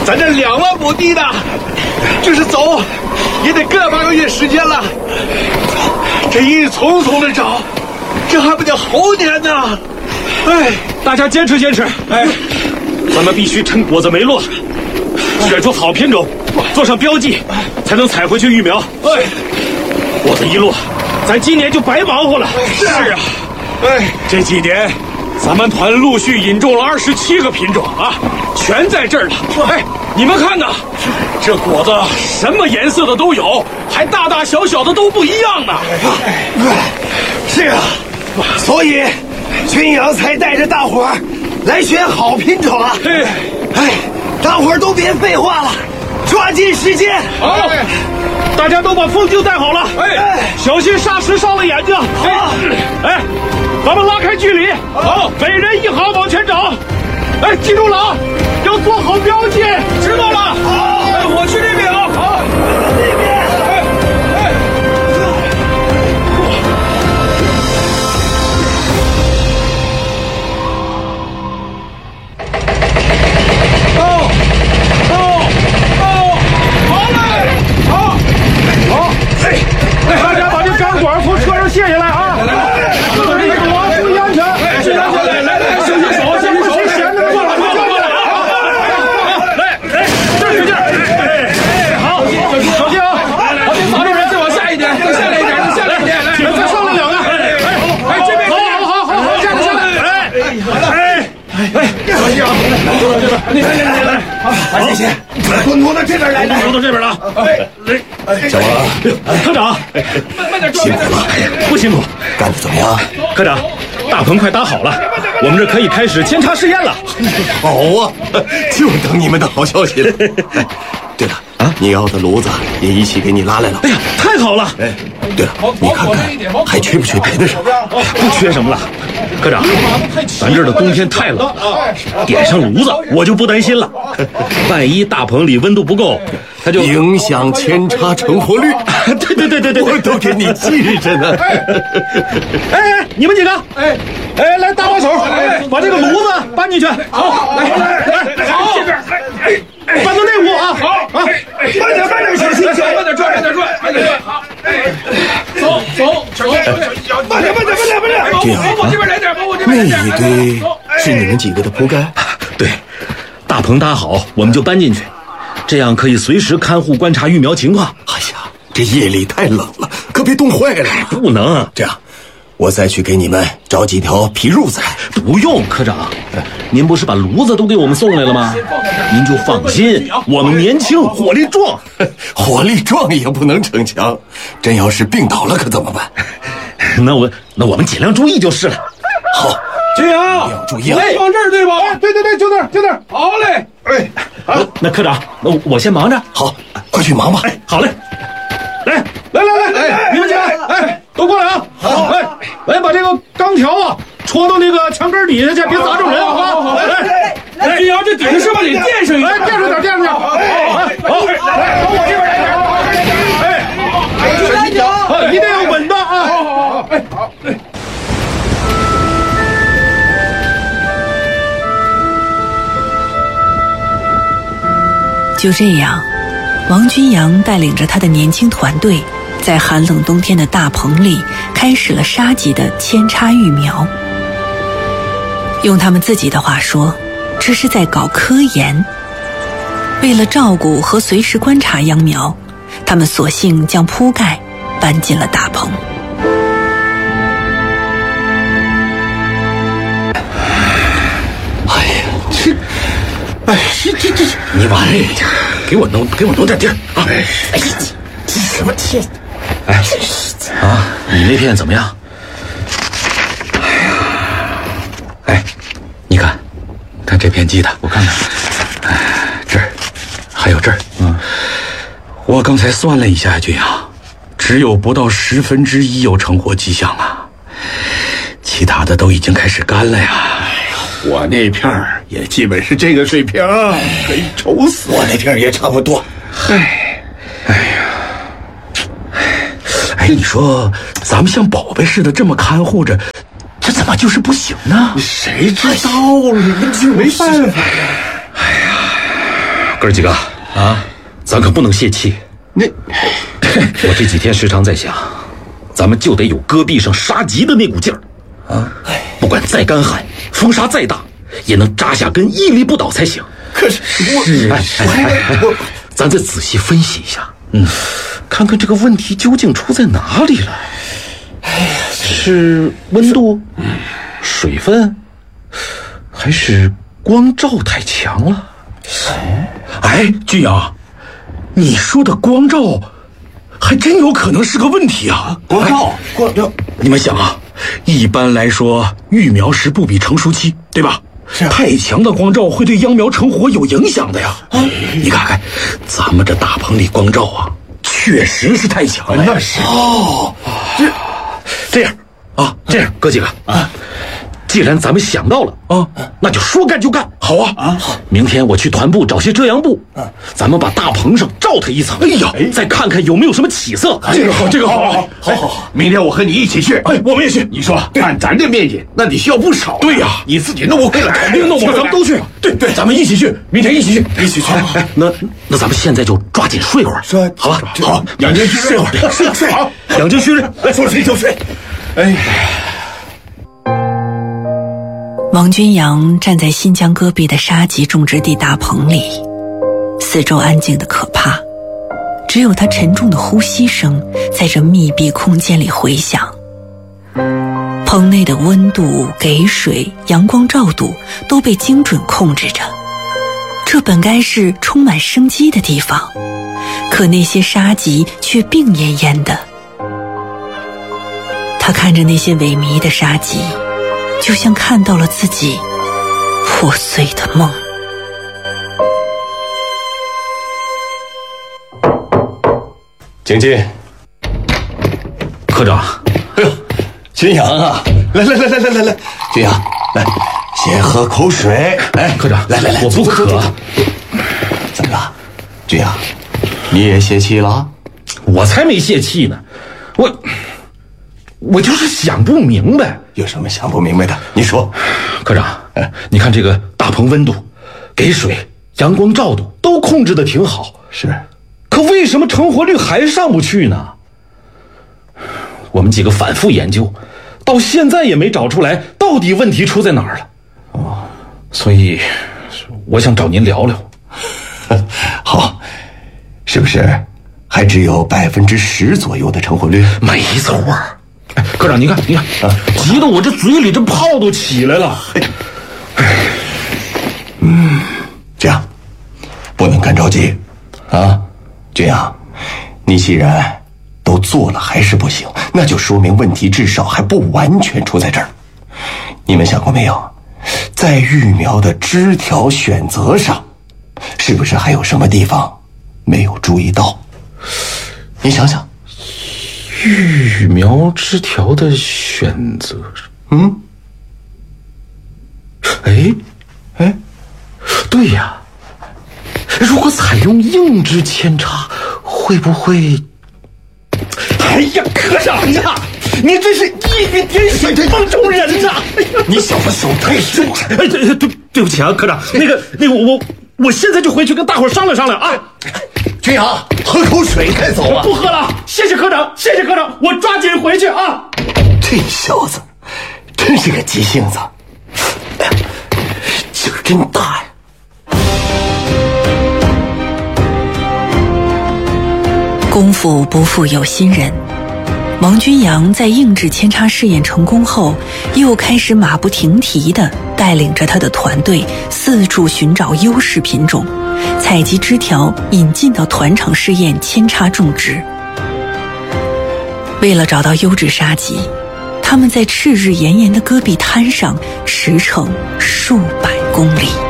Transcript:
咱这2万亩地呢，就是走也得个8个月时间了。这一丛丛的找，这还不得猴年呢？哎， 大家坚持坚持。哎，咱们必须趁果子没落，选出好品种，做上标记，才能采回去育苗。哎，果子一落，咱今年就白忙活了。 是啊， 哎，这几年咱们团陆续引种了27个品种啊，全在这儿了。哎，你们看呐，这果子什么颜色的都有，还大大小小的都不一样呢。 是啊，所以军阳才带着大伙儿来选好品种啊。哎，大伙儿都别废话了，抓紧时间。 好，大家都把风镜戴好了。哎，小心砂石伤了眼睛。 好， 哎，咱们拉开距离。好，每人1行往前找。哎，记住了啊，要做好标记。知道了。好，哎，我去这边啊。好， 那边。 大家把这钢管从车上卸下来啊！注意安全！注意安全！来，小心手，小心手！谁闲着过来？来，这使劲！好，小心啊！好，别砸着人，再往下一点，再下来一点，再下来一点，来，再上来2个！哎，这边好，下来！小心啊！你来，好，谢谢。 都挪到这边来， 挪到这边了。 小王， 科长， 辛苦了， 不辛苦， 干得怎么样？ 科长，大棚快搭好了，我们这可以开始扦插试验了。 好啊，就等你们的好消息了。哎，对了啊，你要的炉子也一起给你拉来了。 哎呀，太好了！ 哎，对了，你看看还缺不缺别的什么？ 不缺什么了，科长，咱这儿的冬天太冷了，点上炉子我就不担心了。万一大棚里温度不够，它就影响扦插成活率。 对， 我都给你记着呢。 哎，你们几个，哎，来搭把手，把这个炉子搬进去。好，来，好，这边，搬到内屋啊。好啊， 慢点，小心， 慢点转，好，走， 慢点。 这样， 往我这边来点， 那一堆是你们几个的铺盖？ 对，大棚搭好，我们就搬进去，这样可以随时看护观察育苗情况。 哎呀，这夜里太冷了，可别冻坏了。 不能， 这样，我再去给你们找几条皮褥子来。 不用，科长，您不是把炉子都给我们送来了吗？您就放心，我们年轻，火力壮， 火力壮也不能逞强，真要是病倒了可怎么办？ 那我们尽量注意就是了。 好， 军阳， 要注意啊！ 放这儿对吧？对，就那儿。好嘞。哎，好，那科长，那我先忙着。 好，快去忙吧。 哎，好嘞。来，你们几个，都过来啊！好，来把这个钢条啊戳到那个墙根底下去，别砸着人啊！好，来，军阳，这底下是不是得垫上一点？垫上点。好，来，往我这边来点。哎，一定要稳当啊！好，好。 就这样，王军阳带领着他的年轻团队，在寒冷冬天的大棚里开始了沙棘的扦插育苗。用他们自己的话说，这是在搞科研。为了照顾和随时观察秧苗，他们索性将铺盖搬进了大棚。 这，你玩意儿，给我弄点地儿啊！这什么天？ 你那片怎么样？ 你看这片地的，我看看，这儿还有这儿，我刚才算了一下，军阳，只有不到1/10有成活迹象啊，其他的都已经开始干了呀。 我那片儿也基本是这个水平，可以愁死。 我那片也差不多。 你说咱们像宝贝似的这么看护着，这怎么就是不行呢？ 谁知道了？这没办法呀。 哥儿几个啊，咱可不能泄气。我这几天时常在想，咱们就得有戈壁上杀吉的那股劲儿啊！不管再干旱，风沙再大，也能扎下根屹立不倒才行。 可是我咱再仔细分析一下，看看这个问题究竟出在哪里了。是温度、水分，还是光照太强了？哎，俊阳，你说的光照还真有可能是个问题啊！ 光照， 你们想啊，一般来说，育苗时不比成熟期，对吧？ 是啊， 太强的光照会对秧苗成活有影响的呀。你看看，咱们这大棚里光照啊，确实是太强了。 那是这样啊，哥几个啊，既然咱们想到了啊，那就说干就干。好啊，好，明天我去团部找些遮阳布，咱们把大棚上罩它一层。哎呀，再看看有没有什么起色。这个好，好， 明天我和你一起去。 哎，我们也去。 你说按咱这面积，那得需要不少。 对呀， 你自己弄不回来， 肯定弄不回来。咱们都去。对，咱们一起去，明天一起去。哎，那咱们现在就抓紧睡会儿，好吧？ 好，养精蓄锐，睡好， 养精蓄锐， 来，说睡就睡。哎。 王君阳站在新疆戈壁的沙棘种植地大棚里，四周安静得可怕，只有他沉重的呼吸声在这密闭空间里回响。棚内的温度、给水、阳光照度都被精准控制着，这本该是充满生机的地方，可那些沙棘却病恹恹的。他看着那些萎靡的沙棘，就像看到了自己破碎的梦。 请进。 科长。 哎呦，君阳啊，来，君阳，来，先喝口水。来， 科长， 来， 我不渴。 怎么了，君阳？你也泄气了？ 我才没泄气呢，我就是想不明白。 有什么想不明白的？你说。 科长，你看这个大棚温度、给水、阳光照度都控制得挺好， 是， 可为什么成活率还上不去呢？我们几个反复研究，到现在也没找出来到底问题出在哪儿了。所以我想找您聊聊。 好，是不是还只有10%左右的成活率？ 没错。哎，科长，你看，急得我这嘴里这泡都起来了。 这样不能干着急啊，君阳，你既然都做了还是不行，那就说明问题至少还不完全出在这儿。你们想过没有，在育苗的枝条选择上，是不是还有什么地方没有注意到？你想想。 育苗枝条的选择，对呀，如果采用硬枝扦插，会不会？哎呀，科长啊，你这是一语点水，梦中人呐！ 你小子手太重了。 哎，对不起啊，科长，那个，我现在就回去跟大伙商量啊。 君阳，喝口水再走啊！ 不喝了，谢谢科长，我抓紧回去啊！ 这小子真是个急性子，劲儿真大呀！ 功夫不负有心人，王君阳在硬质扦插试验成功后，又开始马不停蹄地带领着他的团队四处寻找优势品种，采集枝条引进到团场试验扦插种植。为了找到优质沙棘，他们在赤日炎炎的戈壁滩上驰骋数百公里。